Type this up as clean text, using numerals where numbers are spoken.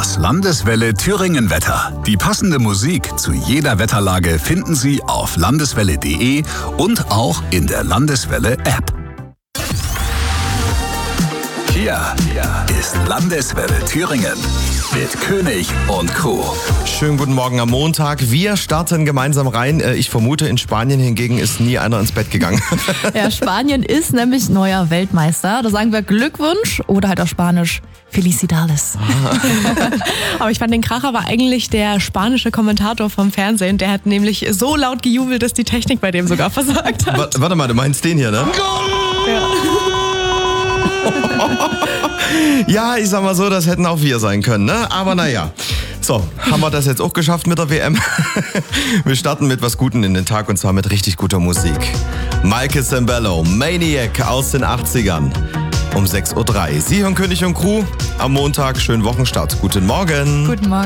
Das Landeswelle Thüringen Wetter. Die passende Musik zu jeder Wetterlage finden Sie auf landeswelle.de und auch in der Landeswelle App. Hier ist Landeswelle Thüringen mit König und Co. Schönen guten Morgen am Montag. Wir starten gemeinsam rein. Ich vermute, in Spanien hingegen ist nie einer ins Bett gegangen. Ja, Spanien ist nämlich neuer Weltmeister. Da sagen wir Glückwunsch oder halt auf Spanisch Felicidades. Aber ich fand, den Kracher war eigentlich der spanische Kommentator vom Fernsehen. Der hat nämlich so laut gejubelt, dass die Technik bei dem sogar versagt hat. Warte mal, du meinst den hier, ne? Ja, ich sag mal so, das hätten auch wir sein können, ne? Aber naja. So, haben wir das jetzt auch geschafft mit der WM? Wir starten mit was Gutem in den Tag und zwar mit richtig guter Musik. Michael Sembello, Maniac aus den 80ern. Um 6.03 Uhr. Sie hören König und Crew am Montag. Schönen Wochenstart. Guten Morgen. Guten Morgen.